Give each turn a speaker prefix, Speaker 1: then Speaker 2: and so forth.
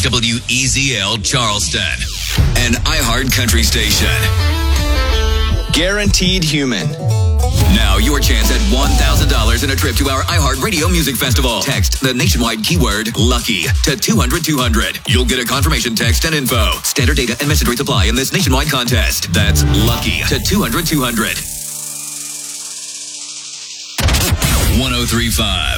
Speaker 1: WEZL Charleston, an iHeart country station.
Speaker 2: Guaranteed Human.
Speaker 1: Now your chance at $1,000 and a trip to our iHeart Radio Music Festival. Text the nationwide keyword LUCKY to 200-200. You'll get a confirmation text and info. Standard data and message rates apply in this nationwide contest. That's LUCKY to 200-200. 103.5